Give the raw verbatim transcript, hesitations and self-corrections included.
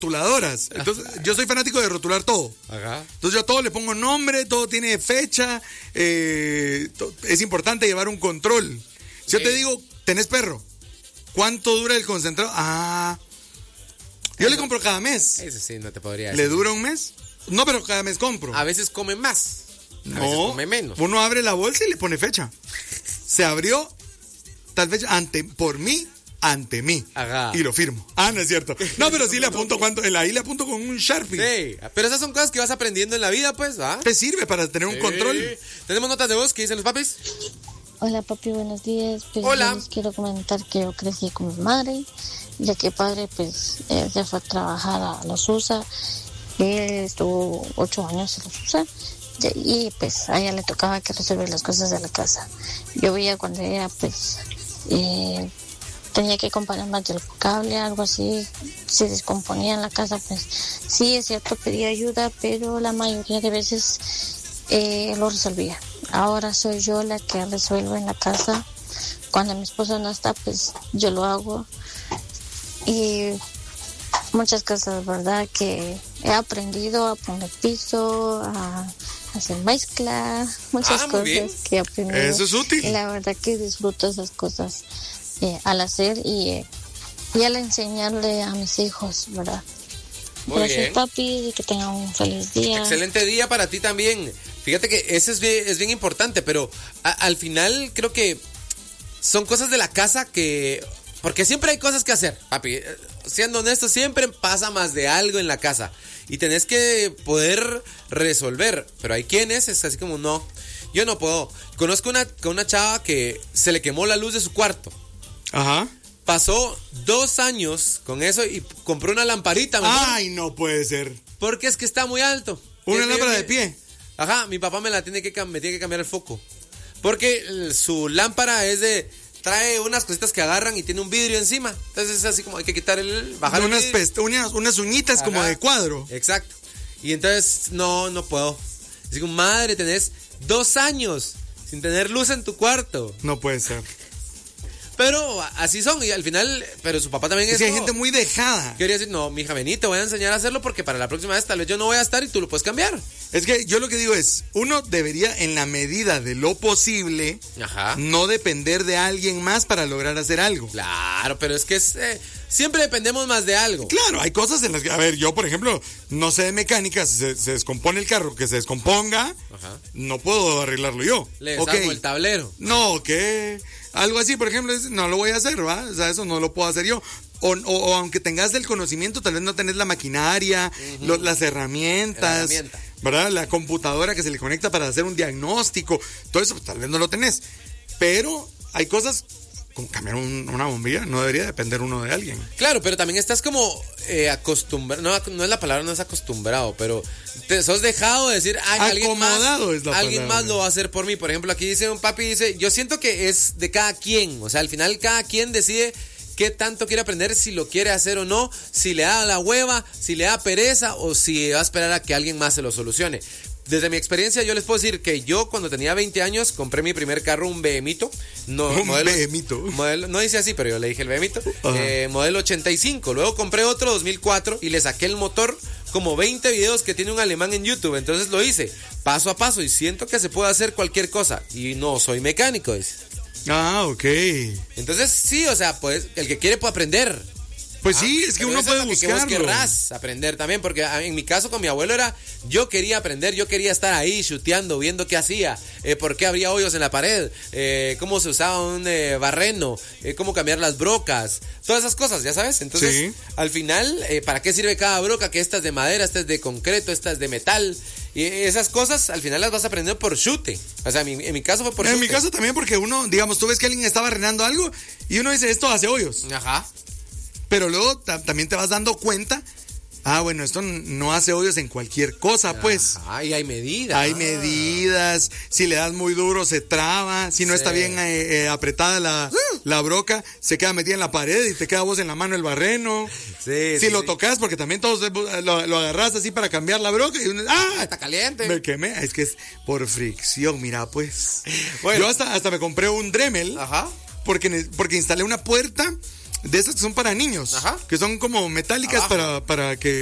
rotuladoras. Entonces, yo soy fanático de rotular todo. Ajá. Entonces, yo a todo le pongo nombre, todo tiene fecha. Eh, to- es importante llevar un control. Si Ok. yo te digo, tenés perro, ¿cuánto dura el concentrado? Ah, yo le compro cada mes. Ese sí, no te podría ¿Le decir. dura un mes? No, pero cada mes compro. A veces come más. A veces No, come menos. uno abre la bolsa y le pone fecha. Se abrió tal fecha ante, por mí, ante mí. Ajá. Y lo firmo. Ah, no es cierto. No, pero sí le apunto cuánto, en la I le apunto con un Sharpie. Sí, pero esas son cosas que vas aprendiendo en la vida, pues, ¿va? Te sirve para tener un Sí. control. Tenemos notas de voz que dicen los papis. Hola papi, buenos días. Pues Hola. yo les quiero comentar que yo crecí con mi madre, ya que padre pues eh, ya fue a trabajar a los U S A. Él estuvo ocho años en los U S A y, y pues a ella le tocaba que resolver las cosas de la casa. Yo veía cuando ella pues eh, tenía que comprar más del cable, algo así, se descomponía en la casa, pues sí, es cierto, pedía ayuda, pero la mayoría de veces eh, lo resolvía. Ahora soy yo la que resuelvo en la casa. Cuando mi esposo no está, pues yo lo hago. Y muchas cosas, ¿verdad? Que he aprendido a poner piso, a hacer mezcla, muchas Ah, muy bien. cosas que he aprendido. Eso es útil. Y la verdad que disfruto esas cosas eh, al hacer y, eh, y al enseñarle a mis hijos, ¿verdad? Muy Gracias, bien. papi, y que tengan un feliz día. Excelente día para ti también. Fíjate que eso es bien, es bien importante, pero a- al final creo que son cosas de la casa que... Porque siempre hay cosas que hacer, papi. Eh, Siendo honesto, siempre pasa más de algo en la casa. Y tenés que poder resolver. Pero hay quienes es así como, no, yo no puedo. Conozco una, con una chava que se le quemó la luz de su cuarto. Ajá. Pasó dos años con eso y compró una lamparita. mejor, Ay, no puede ser. Porque es que está muy alto. Una Es lámpara mi- de pie. Ajá, mi papá me la tiene que cam- me tiene que cambiar el foco. Porque el- su lámpara es de trae unas cositas que agarran y tiene un vidrio encima. Entonces es así como hay que quitar el bajar el Unas, vidrio. pest- unas, unas uñitas como Ajá. de cuadro. Exacto. Y entonces no no puedo. Digo, madre, tenés dos años sin tener luz en tu cuarto. No puede ser. Pero así son y al final, pero su papá también es. Es que hay no. gente muy dejada. Quería decir, no, mija, vení, te voy a enseñar a hacerlo porque para la próxima vez tal vez yo no voy a estar y tú lo puedes cambiar. Es que yo lo que digo es, uno debería en la medida de lo posible Ajá. no depender de alguien más para lograr hacer algo. Claro, pero es que es, eh, siempre dependemos más de algo. Claro, hay cosas en las que, a ver, yo por ejemplo, no sé de mecánica, si se, se descompone el carro, que se descomponga, Ajá. no puedo arreglarlo yo. Le Ok. desarmo el tablero. No, que algo así, por ejemplo, es- no lo voy a hacer, ¿va? O sea, eso no lo puedo hacer yo. O, o- o aunque tengas el conocimiento, tal vez no tenés la maquinaria, lo- las herramientas, La herramienta. ¿verdad? La computadora que se le conecta para hacer un diagnóstico, todo eso, pues, tal vez no lo tenés. Pero hay cosas, como cambiar un- una bombilla, no debería depender uno de alguien. Claro, pero también estás como eh, acostumbrado, no, no es la palabra, no es acostumbrado, pero te sos dejado de decir, ay, alguien más, Acomodado es la alguien palabra. más lo va a hacer por mí. Por ejemplo, aquí dice un papi, dice, yo siento que es de cada quien, o sea, al final cada quien decide qué tanto quiere aprender, si lo quiere hacer o no, si le da la hueva, si le da pereza o si va a esperar a que alguien más se lo solucione. Desde mi experiencia yo les puedo decir que yo cuando tenía veinte años compré mi primer carro, un B M I, no, Un modelo, B M I. modelo- no dice así, pero yo le dije el B M I, Ajá. eh, modelo ochenta y cinco, luego compré otro dos mil cuatro y le saqué el motor, como veinte videos que tiene un alemán en YouTube, entonces lo hice paso a paso y siento que se puede hacer cualquier cosa y no soy mecánico, dice. Ah, ok. Entonces sí, o sea, pues el que quiere puede aprender. Pues Ah, sí, es que pero uno eso puede es lo que buscarlo. vos querrás aprender también, porque ah, en mi caso con mi abuelo era, yo quería aprender, yo quería estar ahí chuteando, viendo qué hacía, eh, por qué habría hoyos en la pared, eh, cómo se usaba un eh, barreno, eh, cómo cambiar las brocas, todas esas cosas, ya sabes. Entonces, Sí. al final, eh, ¿para qué sirve cada broca? Que esta es de madera, esta es de concreto, esta es de metal. Y esas cosas al final las vas aprendiendo por chute. O sea, en mi, en mi caso fue por En chute. mi caso también, porque uno, digamos, tú ves que alguien está barrenando algo y uno dice, esto hace hoyos. Ajá. Pero luego ta- también te vas dando cuenta, ah, bueno, esto n- no hace hoyos en cualquier cosa, pues. Ajá, y hay medidas. Hay medidas, si le das muy duro se traba, si no Sí. está bien eh, eh, apretada la, la broca, se queda metida en la pared y te queda vos en la mano el barreno. Sí, si sí, lo sí. tocas, porque también todos eh, lo, lo agarras así para cambiar la broca y uno, ¡ah! Está caliente. Me quemé, es que es por fricción, mira pues. Bueno. Yo hasta, hasta me compré un Dremel Ajá. porque, ne- porque instalé una puerta de esas que son para niños, Ajá. que son como metálicas Abajo. para, para que